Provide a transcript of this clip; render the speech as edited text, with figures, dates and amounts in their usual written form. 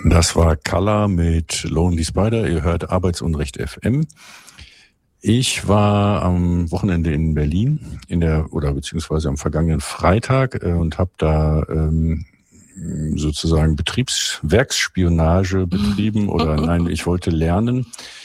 Das war Color mit Lonely Spider. Ihr hört Arbeitsunrecht FM. Ich war am Wochenende in Berlin beziehungsweise am vergangenen Freitag und habe da sozusagen Betriebswerksspionage betrieben oder nein, ich wollte lernen,